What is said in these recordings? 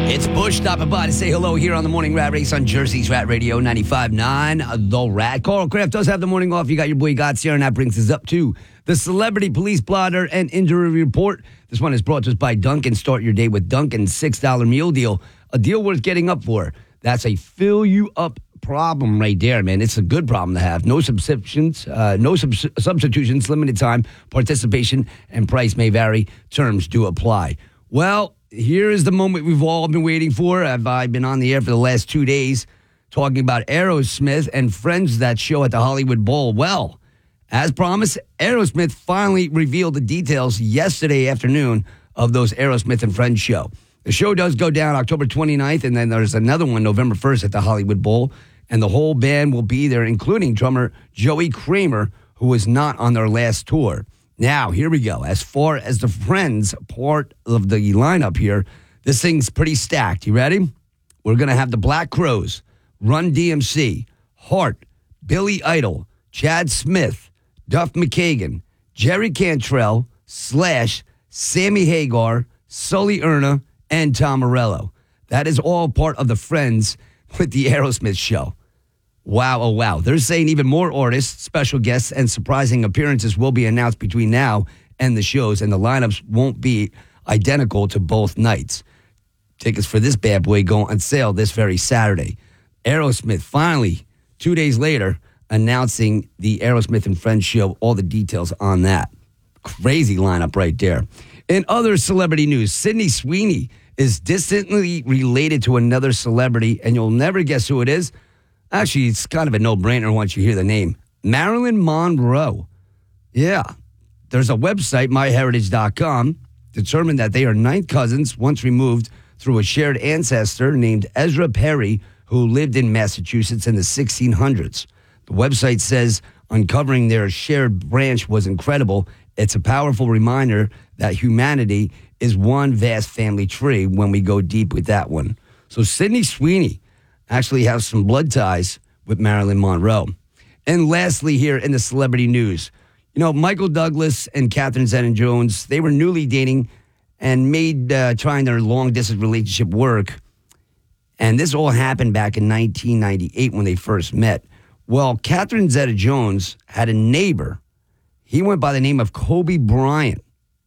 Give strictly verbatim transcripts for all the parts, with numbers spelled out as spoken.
It's Bush stopping by to say hello here on the Morning Rat Race on Jersey's Rat Radio ninety-five point nine. The Rat. Carl Kraft does have the morning off. You got your boy Gots here, and that brings us up to the Celebrity Police Blotter and Injury Report. This one is brought to us by Dunkin'. Start your day with Dunkin's six dollar meal deal. A deal worth getting up for. That's a fill-you-up problem right there, man. It's a good problem to have. No substitutions, uh, no sub- substitutions, limited time, participation, and price may vary. Terms do apply. Well, here is the moment we've all been waiting for. I've, I've been on the air for the last two days talking about Aerosmith and Friends, that show at the Hollywood Bowl. Well, as promised, Aerosmith finally revealed the details yesterday afternoon of those Aerosmith and Friends show. The show does go down October twenty-ninth, and then there's another one November first at the Hollywood Bowl, and the whole band will be there, including drummer Joey Kramer, who was not on their last tour. Now, here we go. As far as the Friends part of the lineup here, this thing's pretty stacked. You ready? We're going to have the Black Crowes, Run D M C, Heart, Billy Idol, Chad Smith, Duff McKagan, Jerry Cantrell, Slash, Sammy Hagar, Sully Erna, and Tom Morello. That is all part of the Friends with the Aerosmith show. Wow, oh wow. They're saying even more artists, special guests, and surprising appearances will be announced between now and the shows, and the lineups won't be identical to both nights. Tickets for this bad boy go on sale this very Saturday. Aerosmith finally, two days later, announcing the Aerosmith and Friends show, all the details on that. Crazy lineup right there. In other celebrity news, Sydney Sweeney is distantly related to another celebrity, and you'll never guess who it is. Actually, it's kind of a no-brainer once you hear the name. Marilyn Monroe. Yeah. There's a website, my heritage dot com, determined that they are ninth cousins, once removed through a shared ancestor named Ezra Perry, who lived in Massachusetts in the sixteen hundreds. The website says uncovering their shared branch was incredible. It's a powerful reminder that humanity is one vast family tree when we go deep with that one. So Sydney Sweeney actually has some blood ties with Marilyn Monroe. And lastly here in the celebrity news, you know, Michael Douglas and Catherine Zeta-Jones, they were newly dating and made uh, trying their long-distance relationship work. And this all happened back in nineteen ninety-eight when they first met. Well, Catherine Zeta-Jones had a neighbor. He went by the name of Kobe Bryant.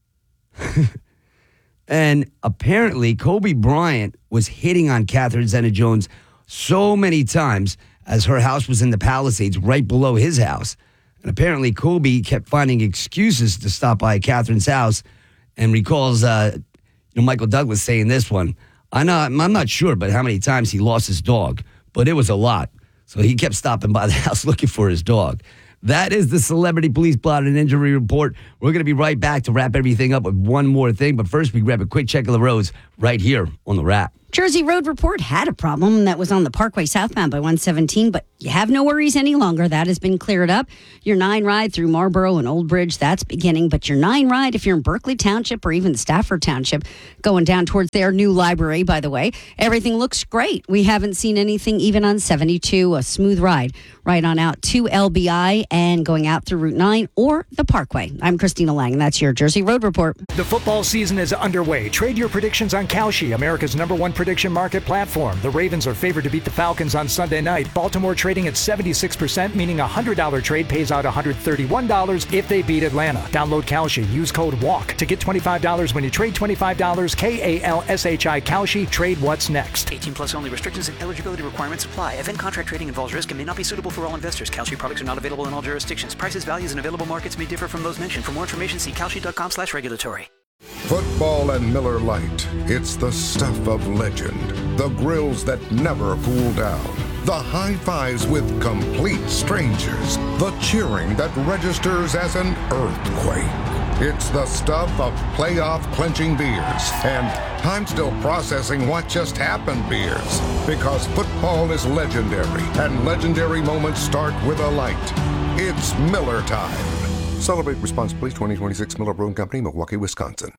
And apparently, Kobe Bryant was hitting on Catherine Zeta-Jones so many times as her house was in the Palisades right below his house. And apparently Kobe kept finding excuses to stop by Catherine's house and recalls uh, you know, Michael Douglas saying this one. I know, I'm not sure, but how many times he lost his dog, but it was a lot. So he kept stopping by the house looking for his dog. That is the Celebrity Police Blotter and Injury Report. We're going to be right back to wrap everything up with one more thing. But first, we grab a quick check of the roads right here on the Wrap. Jersey Road Report had a problem that was on the Parkway southbound by one seventeen, but you have no worries any longer. That has been cleared up. Your nine ride through Marlboro and Old Bridge, that's beginning. But your nine ride, if you're in Berkeley Township or even Stafford Township, going down towards their new library, by the way, everything looks great. We haven't seen anything even on seventy-two, a smooth ride right on out to L B I and going out through Route nine or the Parkway. I'm Christina Lang, and that's your Jersey Road Report. The football season is underway. Trade your predictions on Kalshi, America's number one prediction market platform. The Ravens are favored to beat the Falcons on Sunday night. Baltimore trading at seventy-six percent, meaning a one hundred dollars trade pays out one hundred thirty-one dollars if they beat Atlanta. Download Kalshi. Use code WALK to get twenty-five dollars when you trade twenty-five dollars. K A L S H I Kalshi. Trade what's next. eighteen plus only. Restrictions and eligibility requirements apply. Event contract trading involves risk and may not be suitable for all investors. Kalshi products are not available in all jurisdictions. Prices, values, and available markets may differ from those mentioned. For more information, see kalshi.com slash regulatory. Football and Miller Lite. It's the stuff of legend. The grills that never cool down. The high fives with complete strangers. The cheering that registers as an earthquake. It's the stuff of playoff clinching beers and I'm still processing what just happened beers. Because football is legendary and legendary moments start with a light. It's Miller time. Celebrate responsibly. twenty twenty-six Miller Brewing Company, Milwaukee, Wisconsin.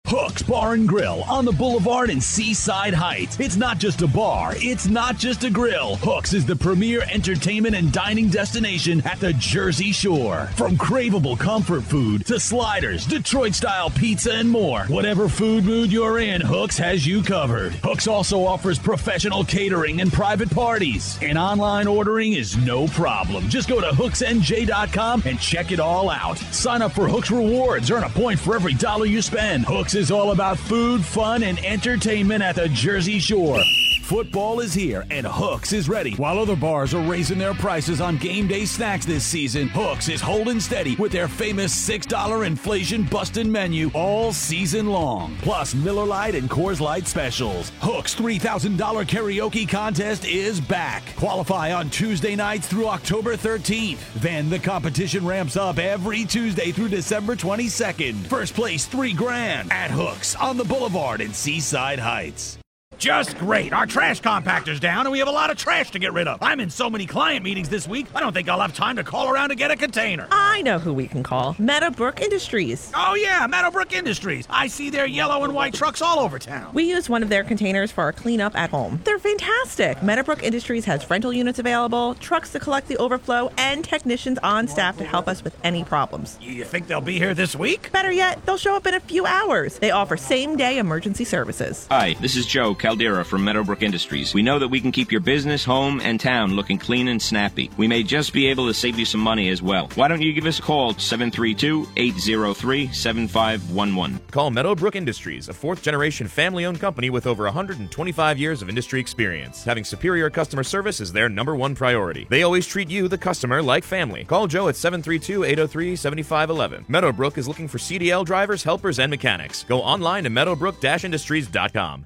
Hooks Bar and Grill on the Boulevard in Seaside Heights. It's not just a bar. It's not just a grill. Hooks is the premier entertainment and dining destination at the Jersey Shore. From craveable comfort food to sliders, Detroit-style pizza, and more. Whatever food mood you're in, Hooks has you covered. Hooks also offers professional catering and private parties. And online ordering is no problem. Just go to hooks n j dot com and check it all out. Sign up for Hooks Rewards. Earn a point for every dollar you spend. Hooks is all about food, fun, and entertainment at the Jersey Shore. Football is here, and Hooks is ready. While other bars are raising their prices on game day snacks this season, Hooks is holding steady with their famous six dollar inflation-busting menu all season long. Plus Miller Lite and Coors Light specials. Hooks' three thousand dollars karaoke contest is back. Qualify on Tuesday nights through October thirteenth. Then the competition ramps up every Tuesday through December twenty-second. First place, three grand at Hooks on the Boulevard in Seaside Heights. Just great. Our trash compactor's down, and we have a lot of trash to get rid of. I'm in so many client meetings this week, I don't think I'll have time to call around to get a container. I know who we can call. Meadowbrook Industries. Oh, yeah, Meadowbrook Industries. I see their yellow and white trucks all over town. We use one of their containers for our cleanup at home. They're fantastic. Meadowbrook Industries has rental units available, trucks to collect the overflow, and technicians on staff to help us with any problems. You think they'll be here this week? Better yet, they'll show up in a few hours. They offer same-day emergency services. Hi, this is Joe Caldera from Meadowbrook Industries. We know that we can keep your business, home, and town looking clean and snappy. We may just be able to save you some money as well. Why don't you give us a call, seven three two, eight zero three, seven five one one. Call Meadowbrook Industries, a fourth-generation family-owned company with over one hundred twenty-five years of industry experience. Having superior customer service is their number one priority. They always treat you, the customer, like family. Call Joe at seven three two, eight zero three, seven five one one. Meadowbrook is looking for C D L drivers, helpers, and mechanics. Go online to meadowbrook dash industries dot com.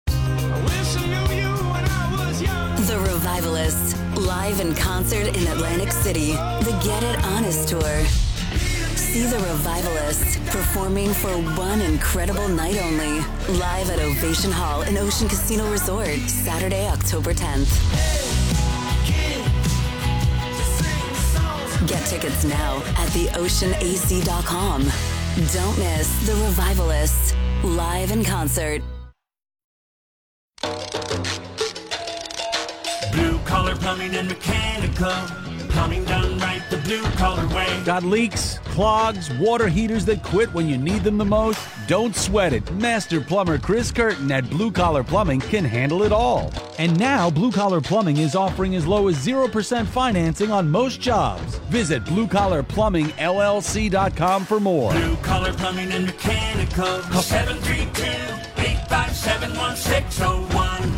The Revivalists, live in concert in Atlantic City. The Get It Honest Tour. See the Revivalists performing for one incredible night only. Live at Ovation Hall in Ocean Casino Resort, Saturday, October tenth. Get tickets now at the ocean a c dot com. Don't miss the Revivalists, live in concert. Blue collar plumbing and mechanical. Plumbing done right the blue collar way. Got leaks, clogs, water heaters that quit when you need them the most? Don't sweat it. Master plumber Chris Curtin at Blue Collar Plumbing can handle it all. And now Blue Collar Plumbing is offering as low as zero percent financing on most jobs. Visit blue collar plumbing l l c dot com for more. Blue collar plumbing and mechanical. Call seven three two, eight five seven, one six zero one.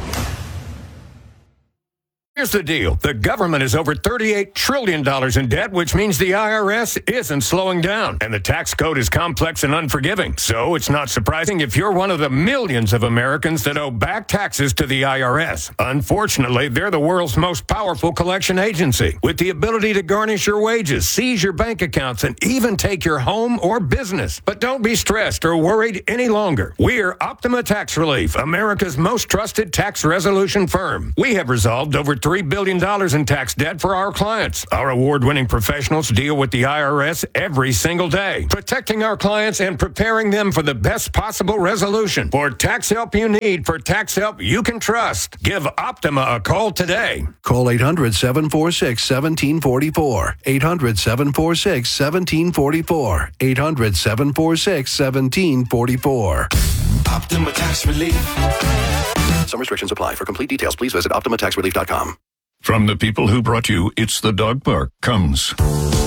Here's the deal. The government is over thirty-eight trillion dollars in debt, which means the I R S isn't slowing down. And the tax code is complex and unforgiving. So it's not surprising if you're one of the millions of Americans that owe back taxes to the I R S. Unfortunately, they're the world's most powerful collection agency, with the ability to garnish your wages, seize your bank accounts, and even take your home or business. But don't be stressed or worried any longer. We're Optima Tax Relief, America's most trusted tax resolution firm. We have resolved over three billion dollars in tax debt for our clients. Our award-winning professionals deal with the I R S every single day, protecting our clients and preparing them for the best possible resolution. For tax help you need, for tax help you can trust, give Optima a call today. Call eight hundred, seven four six, one seven four four. eight hundred, seven four six, one seven four four. eight hundred, seven four six, one seven four four. Optima Tax Relief. Some restrictions apply. For complete details, please visit optima tax relief dot com. From the people who brought you It's the Dog Park comes